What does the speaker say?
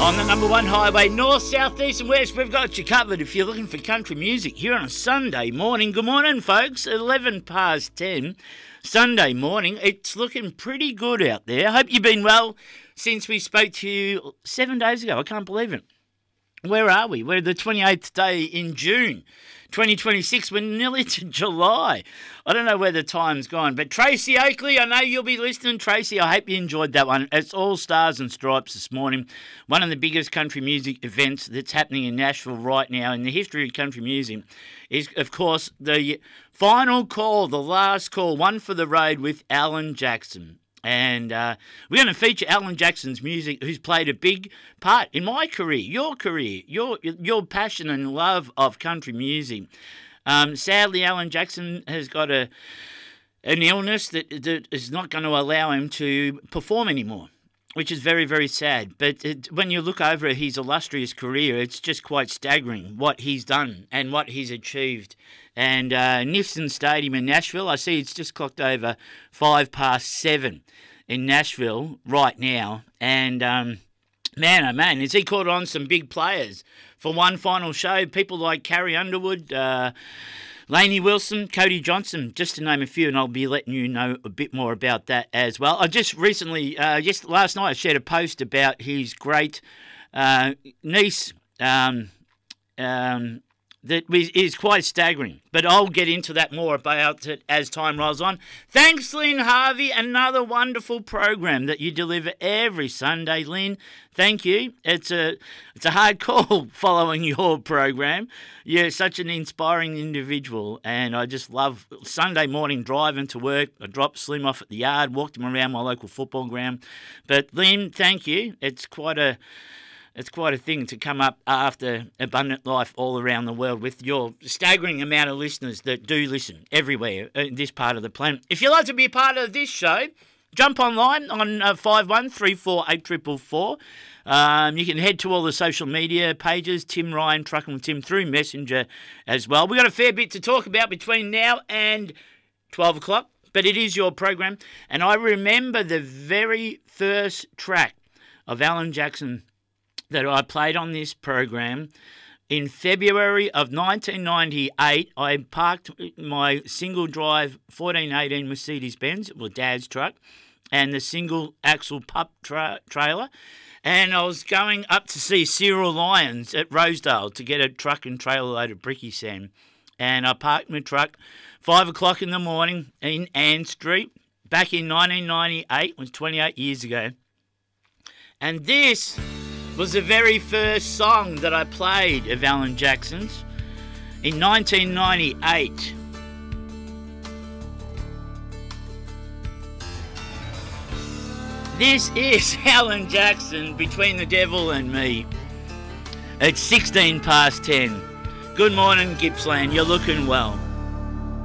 On the number one highway, north, south, east and west, we've got you covered if you're looking for country music here on a Sunday morning. Good morning, folks. 11 past 10, Sunday morning. It's looking pretty good out there. I hope you've been well since we spoke to you 7 days ago. I can't believe it. Where are we? We're the 28th day in June 2026. We're nearly to July. I don't know where the time's gone. But Tracy Oakley, I know you'll be listening. Tracy, I hope you enjoyed that one. It's all Stars and Stripes this morning. One of the biggest country music events that's happening in Nashville right now in the history of country music is, of course, the final call, the last call, One for the Road with Alan Jackson. And we're going to feature Alan Jackson's music, who's played a big part in my career, your passion and love of country music. Sadly, Alan Jackson has got an illness that is not going to allow him to perform anymore, which is very, very sad. But when you look over his illustrious career, it's just quite staggering what he's done and what he's achieved. And Nifson Stadium in Nashville, I see it's just clocked over 7:05 in Nashville right now. And man, oh man, has he caught on some big players for one final show? People like Carrie Underwood, Lainey Wilson, Cody Johnson, just to name a few, and I'll be letting you know a bit more about that as well. I just recently, last night, I shared a post about his great niece, that is quite staggering. But I'll get into that more about it as time rolls on. Thanks, Lynn Harvey. Another wonderful program that you deliver every Sunday, Lynn. Thank you. It's a hard call following your program. You're such an inspiring individual, and I just love Sunday morning driving to work. I dropped Slim off at the yard, walked him around my local football ground. But Lynn, thank you. It's quite a thing to come up after Abundant Life all around the world with your staggering amount of listeners that do listen everywhere in this part of the planet. If you'd like to be a part of this show, jump online on 51348444. You can head to all the social media pages, Tim Ryan, Trucking with Tim, through Messenger as well. We've got a fair bit to talk about between now and 12 o'clock, but it is your program. And I remember the very first track of Alan Jackson that I played on this program in February of 1998. I parked my single drive 1418 Mercedes-Benz, it was Dad's truck, and the single axle pup trailer, and I was going up to see Cyril Lyons at Rosedale to get a truck and trailer load of bricky sand. And I parked my truck 5 o'clock in the morning in Ann Street back in 1998, it was 28 years ago. And this was the very first song that I played of Alan Jackson's in 1998. This is Alan Jackson, Between the Devil and Me. It's 16 past 10. Good morning, Gippsland. You're looking well.